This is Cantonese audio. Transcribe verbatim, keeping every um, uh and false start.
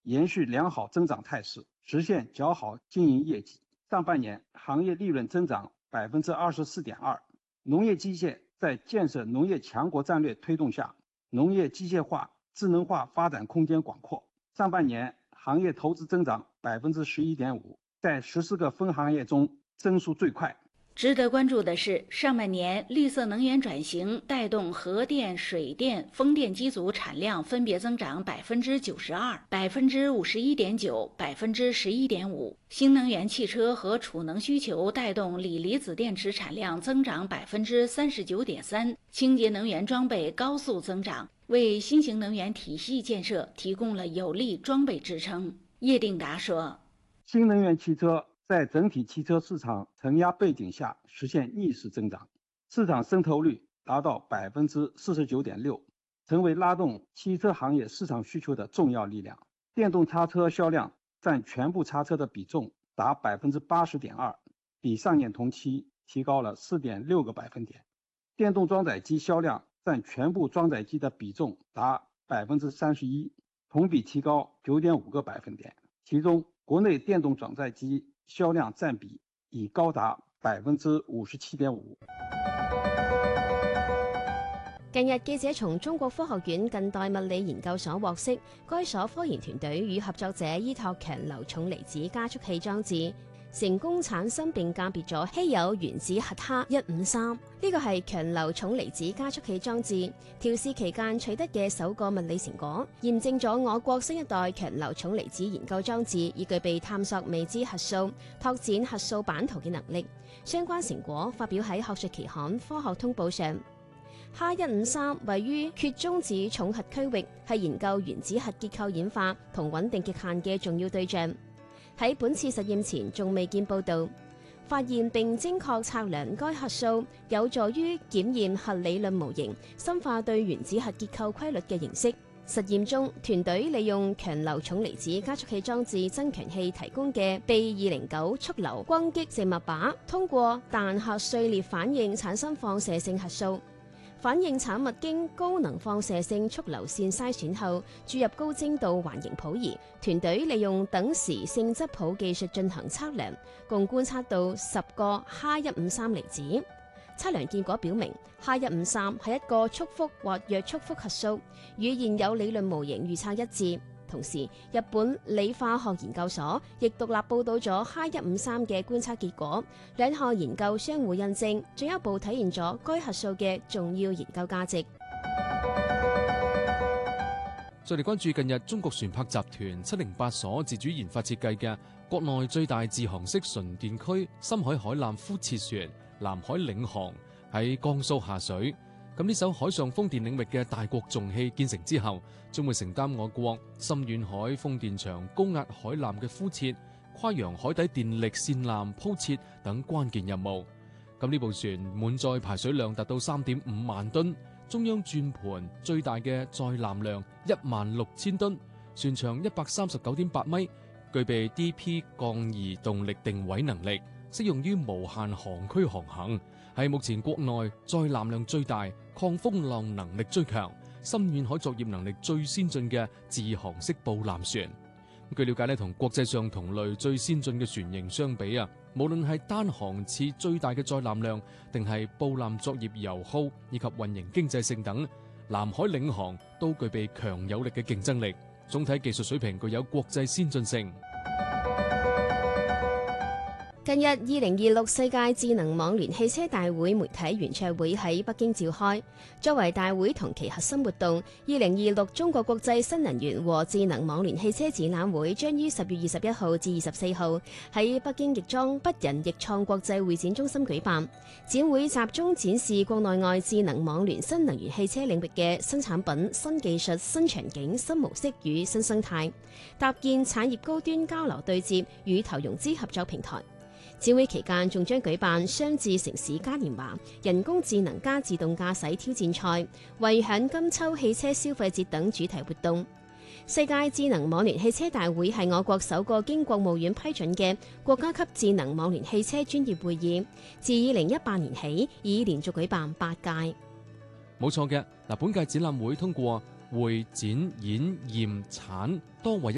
延续良好增长态势，实现较好经营业绩。上半年行业利润增长百分之二十四点二，农业机械在建设农业强国战略推动下，农业机械化、智能化发展空间广阔。上半年行业投资增长百分之十一点五，在十四个分行业中增速最快。 值得关注的是，上半年绿色能源转型带动核电、水电、风电机组产量分别增长百分之九十二、百分之五十一点九、百分之十一点五。新能源汽车和储能需求带动锂离子电池产量增长百分之三十九点三，清洁能源装备高速增长，为新型能源体系建设提供了有力装备支撑。叶定达说， 新能源汽车在整体汽车市场承压背景下实现逆势增长，市场渗透率达到百分之四十九点六，成为拉动汽车行业市场需求的重要力量。电动叉车销量占全部叉车的比重达百分之八十点二，比上年同期提高了四点六个百分点。电动装载机销量占全部装载机的比重达百分之三十一，同比提高九点五个百分点。其中，国内電動裝載機銷量佔比已高達百分之五十七點五。 近日，記者從中國科學院近代物理研究所獲悉，該所科研團隊與合作者依託強流重離子加速器裝置，成功產生並鑑別咗稀有原子核鈉一五三。呢個係強流重離子加速器裝置調試期間取得嘅首個物理成果，驗證咗我國新一代強流重離子研究裝置已具備探索未知核素、拓展核素版圖嘅能力。相關成果發表喺學術期刊《科學通報》上。鈉一五三位於缺中子重核區域，係研究原子核結構演化同穩定極限嘅重要對象。喺本次實驗前仲未見報導。發現並精確測量該核素，有助於檢驗核理論模型，深化對原子核結構規律嘅認識。實驗中，團隊利用強流重離子加速器裝置增強器提供嘅 B 二零九速流轟擊靜脈靶，通過彈核碎裂反應產生放射性核素。反應產物經高能放射性速流線篩選後，注入高精度環形譜儀。團隊利用等時性質譜技術進行測量，共觀測到十個鈉一五三離子。測量結果表明，鈉一五三係一個束縛或弱束縛核素，與現有理論模型預測一致。同時，日本理化學研究所亦獨立報導咗鈉一五三嘅觀測結果，兩項研究相互印證，進一步體現咗該核素嘅重要研究價值。 再嚟關注近日中國船舶集團七零八所自主研發設計嘅國內最大自航式純電驅深海海纜敷設船南海領航喺江蘇下水。咁呢艘海上風電領域嘅大國重器建成之後，將會承擔我國深遠海風電場高壓海纜嘅敷設、跨洋海底電力線纜鋪設等關鍵任務。咁呢部船滿載排水量達到三點五萬噸，中央轉盤最大嘅載纜量一萬六千噸，船長一百三十九點八米，具備 D P 降移動力定位能力，適用於無限航區航行，係目前國內載纜量最大、抗風浪能力最強、深遠海作業能力最先進嘅自航式布纜船。據了解咧，同國際上同類最先進嘅船型相比啊，無論係單航次最大嘅載纜量，定係布纜作業油耗以及運營經濟性等，南海領航都具備強有力嘅競爭力，總體技術水平具有國際先進性。 近日，二零二六世界智能網聯汽車大會媒體圓桌會喺北京召開。作為大會同期核心活動，二零二六中國國際新能源和智能網聯汽車展覽會將於十月二十一號至二十四號喺北京亦莊北人亦創國際會展中心舉辦。展會集中展示國內外智能網聯新能源汽車領域嘅新產品、新技術、新場景、新模式與新生態，搭建產業高端交流對接與投融資合作平台。展會期間仲將舉辦雙智城市嘉年華、人工智能加自動駕駛挑戰賽、惠享金秋汽車消費節等主題活動。世界智能網聯汽車大會係我國首個經國務院批准嘅國家級智能網聯汽車專業會議，自二零一八年起已連續舉辦八屆。 冇錯嘅，嗱，本屆展覽會通過會展演驗產多為一